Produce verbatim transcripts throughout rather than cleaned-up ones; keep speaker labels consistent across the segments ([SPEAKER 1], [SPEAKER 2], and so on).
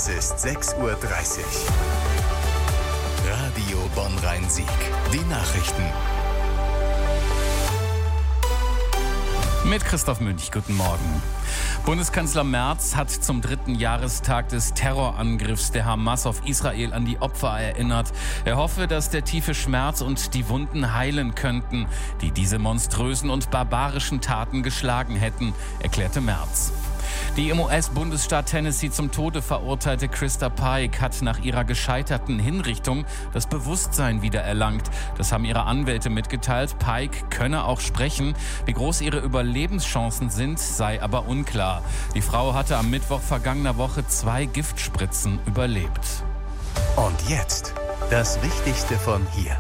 [SPEAKER 1] Es ist sechs Uhr dreißig. Radio Bonn-Rhein-Sieg. Die Nachrichten.
[SPEAKER 2] Mit Christoph Münch, guten Morgen. Bundeskanzler Merz hat zum dritten Jahrestag des Terrorangriffs der Hamas auf Israel an die Opfer erinnert. Er hoffe, dass der tiefe Schmerz und die Wunden heilen könnten, die diese monströsen und barbarischen Taten geschlagen hätten, erklärte Merz. Die im U S-Bundesstaat Tennessee zum Tode verurteilte Krista Pike hat nach ihrer gescheiterten Hinrichtung das Bewusstsein wiedererlangt. Das haben ihre Anwälte mitgeteilt. Pike könne auch sprechen. Wie groß ihre Überlebenschancen sind, sei aber unklar. Die Frau hatte am Mittwoch vergangener Woche zwei Giftspritzen überlebt.
[SPEAKER 1] Und jetzt das Wichtigste von hier.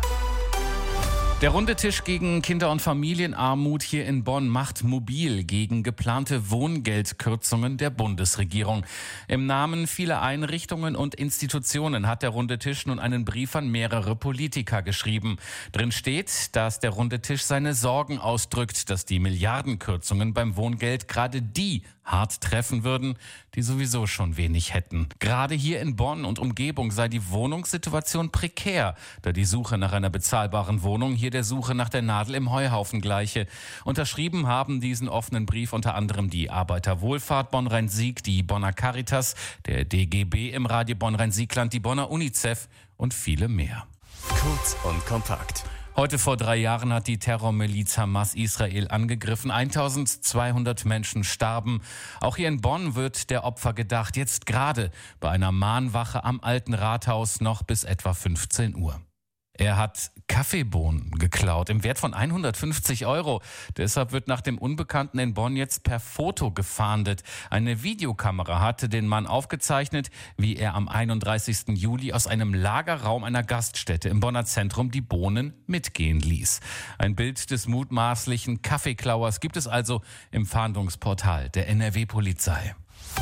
[SPEAKER 2] Der runde Tisch gegen Kinder- und Familienarmut hier in Bonn macht mobil gegen geplante Wohngeldkürzungen der Bundesregierung. Im Namen vieler Einrichtungen und Institutionen hat der runde Tisch nun einen Brief an mehrere Politiker geschrieben. Drin steht, dass der runde Tisch seine Sorgen ausdrückt, dass die Milliardenkürzungen beim Wohngeld gerade die hart treffen würden, die sowieso schon wenig hätten. Gerade hier in Bonn und Umgebung sei die Wohnungssituation prekär, da die Suche nach einer bezahlbaren Wohnung hier der Suche nach der Nadel im Heuhaufen gleiche. Unterschrieben haben diesen offenen Brief unter anderem die Arbeiterwohlfahrt Bonn-Rhein-Sieg, die Bonner Caritas, der D G B im Radio Bonn-Rhein-Siegland, die Bonner UNICEF und viele mehr.
[SPEAKER 1] Kurz und kompakt.
[SPEAKER 2] Heute vor drei Jahren hat die Terrormiliz Hamas Israel angegriffen. eintausendzweihundert Menschen starben. Auch hier in Bonn wird der Opfer gedacht. Jetzt gerade bei einer Mahnwache am Alten Rathaus noch bis etwa fünfzehn Uhr. Er hat Kaffeebohnen geklaut im Wert von hundertfünfzig Euro. Deshalb wird nach dem Unbekannten in Bonn jetzt per Foto gefahndet. Eine Videokamera hatte den Mann aufgezeichnet, wie er am einunddreißigsten Juli aus einem Lagerraum einer Gaststätte im Bonner Zentrum die Bohnen mitgehen ließ. Ein Bild des mutmaßlichen Kaffeeklauers gibt es also im Fahndungsportal der N R W-Polizei.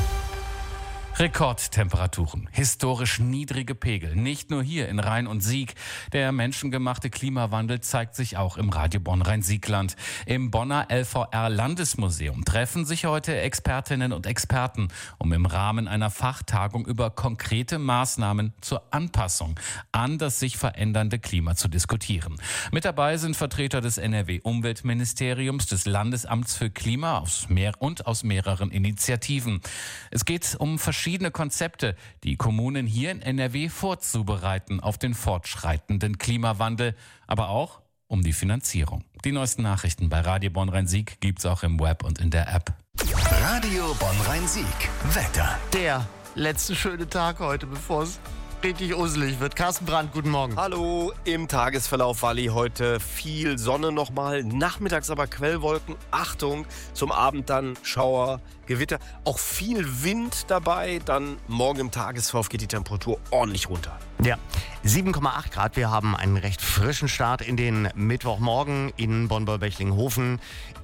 [SPEAKER 2] Rekordtemperaturen, historisch niedrige Pegel, nicht nur hier in Rhein und Sieg. Der menschengemachte Klimawandel zeigt sich auch im Radio Bonn-Rhein-Siegland. Im Bonner L V R-Landesmuseum treffen sich heute Expertinnen und Experten, um im Rahmen einer Fachtagung über konkrete Maßnahmen zur Anpassung an das sich verändernde Klima zu diskutieren. Mit dabei sind Vertreter des N R W-Umweltministeriums, des Landesamts für Klima aus mehr und aus mehreren Initiativen. Es geht um verschiedene Verschiedene Konzepte, die Kommunen hier in N R W vorzubereiten auf den fortschreitenden Klimawandel, aber auch um die Finanzierung. Die neuesten Nachrichten bei Radio Bonn-Rhein-Sieg gibt's auch im Web und in der App.
[SPEAKER 1] Radio Bonn-Rhein-Sieg. Wetter.
[SPEAKER 3] Der letzte schöne Tag heute, bevor es richtig uselig wird. Carsten Brandt, guten Morgen.
[SPEAKER 4] Hallo, im Tagesverlauf Walli heute viel Sonne nochmal, nachmittags aber Quellwolken. Achtung, zum Abend dann Schauer, Gewitter, auch viel Wind dabei. Dann morgen im Tagesverlauf geht die Temperatur ordentlich runter.
[SPEAKER 3] Ja, sieben Komma acht Grad. Wir haben einen recht frischen Start in den Mittwochmorgen in Bonn-Beulbächling-Hofen.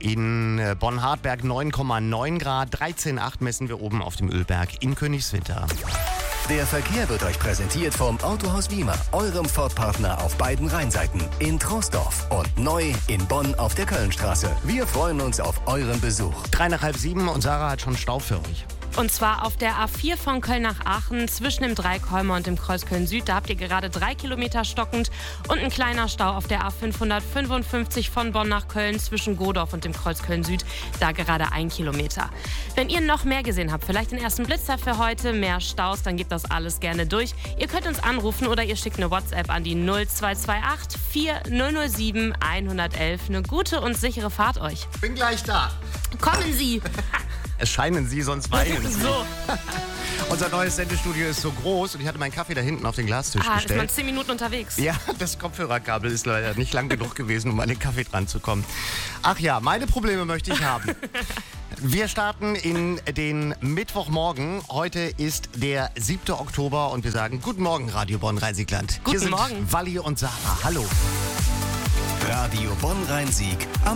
[SPEAKER 3] In Bonn-Hartberg neun Komma neun Grad, dreizehn Komma acht messen wir oben auf dem Ölberg in Königswinter.
[SPEAKER 1] Der Verkehr wird euch präsentiert vom Autohaus Wiemer, eurem Ford-Partner auf beiden Rheinseiten, in Troisdorf und neu in Bonn auf der Kölnstraße. Wir freuen uns auf euren Besuch.
[SPEAKER 3] Drei nach halb sieben und Sarah hat schon Stau für euch.
[SPEAKER 5] Und zwar auf der A vier von Köln nach Aachen zwischen dem Dreikolmer und dem Kreuz Köln-Süd. Da habt ihr gerade drei Kilometer stockend und ein kleiner Stau auf der A fünfhundertfünfundfünfzig von Bonn nach Köln zwischen Godorf und dem Kreuz Köln-Süd. Da gerade ein Kilometer. Wenn ihr noch mehr gesehen habt, vielleicht den ersten Blitzer für heute, mehr Staus, dann gebt das alles gerne durch. Ihr könnt uns anrufen oder ihr schickt eine WhatsApp an die null zwei zwei acht vier null null sieben eins eins eins. Eine gute und sichere Fahrt euch.
[SPEAKER 3] Bin gleich da.
[SPEAKER 5] Kommen Sie!
[SPEAKER 3] Es scheinen Sie, sonst weinen Sie.
[SPEAKER 5] So.
[SPEAKER 3] Unser neues Sendestudio ist so groß und ich hatte meinen Kaffee da hinten auf den Glastisch
[SPEAKER 5] Ah, ist
[SPEAKER 3] gestellt.
[SPEAKER 5] man zehn Minuten unterwegs.
[SPEAKER 3] Ja, das Kopfhörerkabel ist leider nicht lang genug gewesen, um an den Kaffee dran zu kommen. Ach ja, meine Probleme möchte ich haben. Wir starten in den Mittwochmorgen. Heute ist der siebte Oktober und wir sagen Guten Morgen, Radio Bonn-Rhein-Siegland.
[SPEAKER 5] Guten
[SPEAKER 3] Hier sind
[SPEAKER 5] Morgen.
[SPEAKER 3] Walli und Sarah. Hallo.
[SPEAKER 1] Radio Bonn-Rhein-Sieg am